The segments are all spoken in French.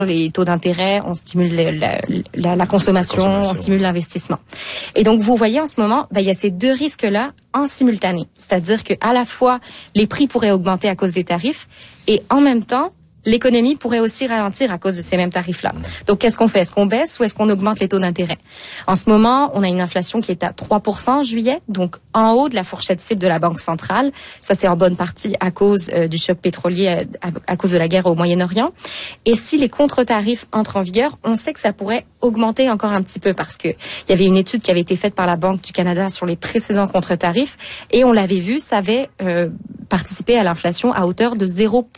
les taux d'intérêt, on stimule la consommation, on stimule l'investissement. Et donc, vous voyez en ce moment, il y a ces deux risques-là en simultané. C'est-à-dire que à la fois, les prix pourraient augmenter à cause des tarifs et en même temps, l'économie pourrait aussi ralentir à cause de ces mêmes tarifs-là. Donc, qu'est-ce qu'on fait? Est-ce qu'on baisse ou est-ce qu'on augmente les taux d'intérêt? En ce moment, on a une inflation qui est à 3% en juillet, donc en haut de la fourchette cible de la Banque centrale. Ça, c'est en bonne partie à cause du choc pétrolier, à cause de la guerre au Moyen-Orient. Et si les contre-tarifs entrent en vigueur, on sait que ça pourrait augmenter encore un petit peu parce que il y avait une étude qui avait été faite par la Banque du Canada sur les précédents contre-tarifs et on l'avait vu, ça avait participé à l'inflation à hauteur de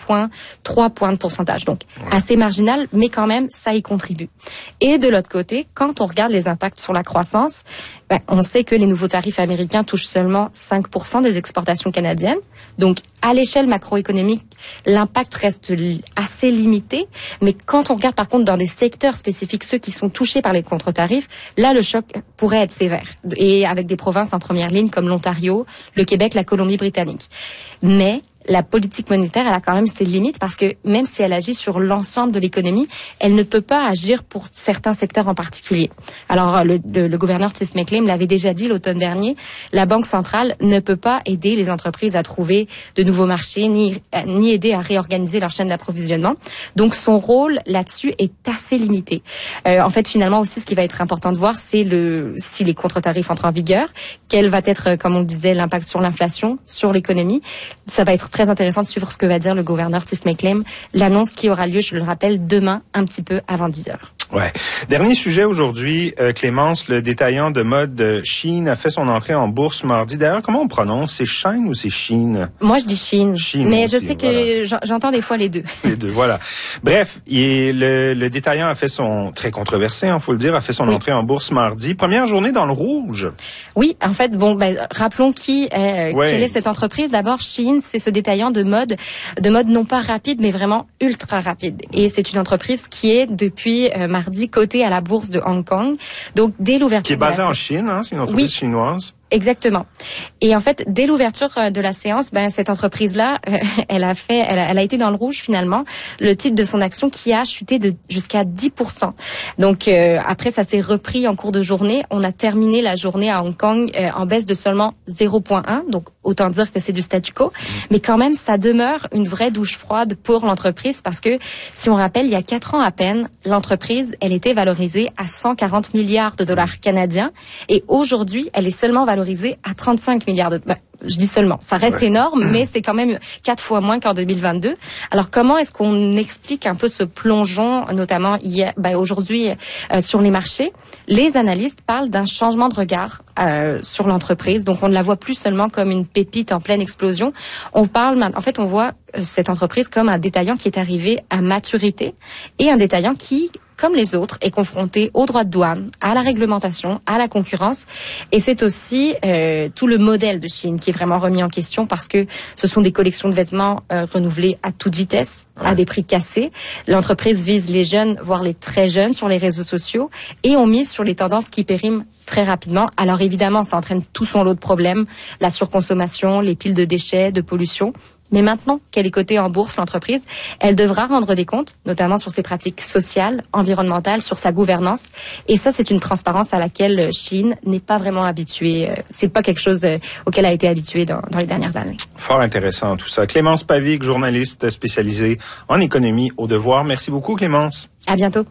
0,3 points de pourcentage. Donc, assez marginal, mais quand même, ça y contribue. Et de l'autre côté, quand on regarde les impacts sur la croissance, on sait que les nouveaux tarifs américains touchent seulement 5% des exportations canadiennes. Donc, à l'échelle macroéconomique, l'impact reste assez limité. Mais quand on regarde, par contre, dans des secteurs spécifiques, ceux qui sont touchés par les contre-tarifs, là, le choc pourrait être sévère. Et avec des provinces en première ligne comme l'Ontario, le Québec, la Colombie-Britannique. Mais la politique monétaire, elle a quand même ses limites parce que même si elle agit sur l'ensemble de l'économie, elle ne peut pas agir pour certains secteurs en particulier. Alors, le gouverneur Tiff Macklem l'avait déjà dit l'automne dernier, la Banque centrale ne peut pas aider les entreprises à trouver de nouveaux marchés, ni aider à réorganiser leur chaîne d'approvisionnement. Donc, son rôle là-dessus est assez limité. En fait, finalement aussi, ce qui va être important de voir, c'est si les contre-tarifs entrent en vigueur, quel va être, comme on le disait, l'impact sur l'inflation, sur l'économie. Ça va être très intéressant de suivre ce que va dire le gouverneur Tiff Macklem. L'annonce qui aura lieu, je le rappelle, demain, un petit peu avant 10h. Ouais. Dernier sujet aujourd'hui, Clémence, le détaillant de mode Shein a fait son entrée en bourse mardi. D'ailleurs, comment on prononce? C'est Shein ou c'est Shein? Moi, je dis Shein. Mais aussi, je sais que j'entends des fois les deux. Les deux, voilà. Bref, le détaillant a fait très controversé, faut le dire, a fait son entrée en bourse mardi. Première journée dans le rouge. Oui, en fait, rappelons quelle est cette entreprise. D'abord, Shein, c'est ce détaillant de mode non pas rapide, mais vraiment ultra rapide. Et c'est une entreprise qui est depuis mardi cotée à la bourse de Hong Kong. Donc, dès l'ouverture qui est basée en Chine, c'est une entreprise chinoise. Exactement. Et en fait, dès l'ouverture de la séance, cette entreprise-là, elle a été dans le rouge finalement. Le titre de son action qui a chuté jusqu'à 10%. Donc après, ça s'est repris en cours de journée. On a terminé la journée à Hong Kong en baisse de seulement 0,1. Donc autant dire que c'est du statu quo. Mais quand même, ça demeure une vraie douche froide pour l'entreprise parce que si on rappelle, il y a 4 ans à peine, l'entreprise, elle était valorisée à 140 milliards de dollars canadiens. Et aujourd'hui, elle est seulement valorisée à 35 milliards de dollars. Je dis seulement, ça reste énorme, mais c'est quand même 4 fois moins qu'en 2022. Alors comment est-ce qu'on explique un peu ce plongeon, notamment aujourd'hui sur les marchés? Les analystes parlent d'un changement de regard sur l'entreprise, donc on ne la voit plus seulement comme une pépite en pleine explosion. On voit cette entreprise comme un détaillant qui est arrivé à maturité et un détaillant qui, comme les autres, est confronté aux droits de douane, à la réglementation, à la concurrence. Et c'est aussi tout le modèle de Shein qui est vraiment remis en question parce que ce sont des collections de vêtements renouvelées à toute vitesse, à des prix cassés. L'entreprise vise les jeunes, voire les très jeunes sur les réseaux sociaux et on mise sur les tendances qui périment très rapidement. Alors évidemment, ça entraîne tout son lot de problèmes, la surconsommation, les piles de déchets, de pollution. Mais maintenant qu'elle est cotée en bourse, l'entreprise, elle devra rendre des comptes, notamment sur ses pratiques sociales, environnementales, sur sa gouvernance. Et ça, c'est une transparence à laquelle Shein n'est pas vraiment habituée. C'est pas quelque chose auquel elle a été habituée dans les dernières années. Fort intéressant tout ça. Clémence Pavic, journaliste spécialisée en économie au Devoir. Merci beaucoup, Clémence. À bientôt.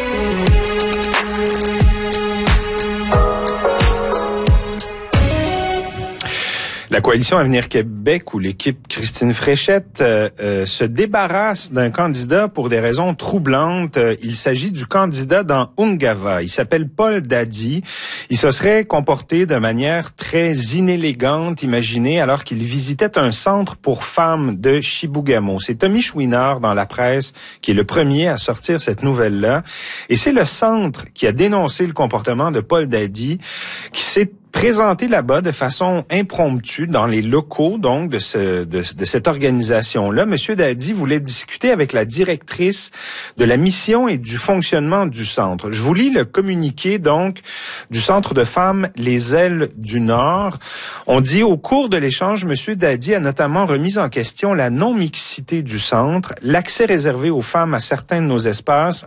La coalition Avenir Québec ou l'équipe Christine Fréchette se débarrasse d'un candidat pour des raisons troublantes. Il s'agit du candidat dans Ungava. Il s'appelle Paul Dady. Il se serait comporté de manière très inélégante, imaginez, alors qu'il visitait un centre pour femmes de Chibougamau. C'est Tommy Chouinard dans La Presse qui est le premier à sortir cette nouvelle-là. Et c'est le centre qui a dénoncé le comportement de Paul Dady qui s'est présenté là-bas de façon impromptue dans les locaux donc de cette organisation-là. Monsieur Dadi voulait discuter avec la directrice de la mission et du fonctionnement du centre. Je vous lis le communiqué donc du Centre de femmes Les Ailes du Nord. On dit au cours de l'échange, Monsieur Dadi a notamment remis en question la non-mixité du centre, l'accès réservé aux femmes à certains de nos espaces,